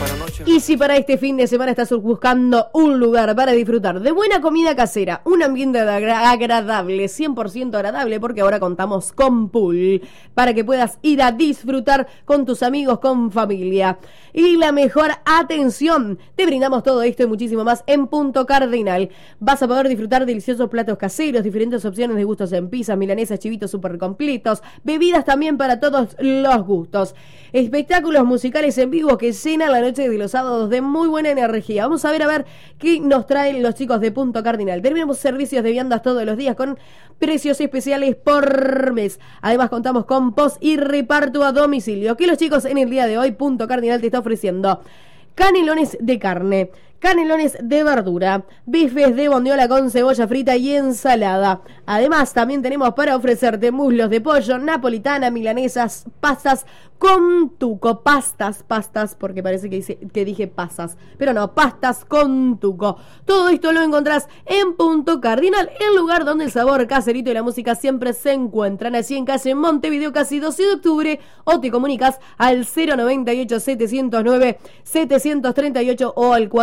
Y si para este fin de semana estás buscando un lugar para disfrutar de buena comida casera, un ambiente agradable, 100% agradable, porque ahora contamos con pool, para que puedas ir a disfrutar con tus amigos, con familia. Y la mejor atención, te brindamos todo esto y muchísimo más en Punto Cardinal. Vas a poder disfrutar deliciosos platos caseros, diferentes opciones de gustos en pizzas, milanesas, chivitos súper completos, bebidas también para todos los gustos. Espectáculos musicales en vivo que llenan la noche de los sábados de muy buena energía. Vamos a ver qué nos traen los chicos de Punto Cardinal. Tenemos servicios de viandas todos los días con precios especiales por mes. Además contamos con post y reparto a domicilio. Que los chicos en el día de hoy Punto Cardinal te está ofreciendo canelones de carne, canelones de verdura, bifes de bondiola con cebolla frita y ensalada. Además, también tenemos para ofrecerte muslos de pollo, napolitana, milanesas, pastas con tuco. Pastas, porque parece que dije pasas. Pero no, pastas con tuco. Todo esto lo encontrás en Punto Cardinal, el lugar donde el sabor caserito y la música siempre se encuentran. Allí en calle Montevideo, casi 12 de octubre, o te comunicas al 098-709-738 o al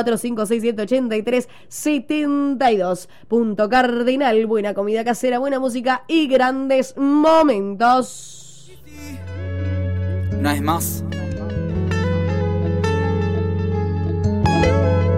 45678372. Punto Cardinal, buena comida casera, buena música y grandes momentos. Una vez más,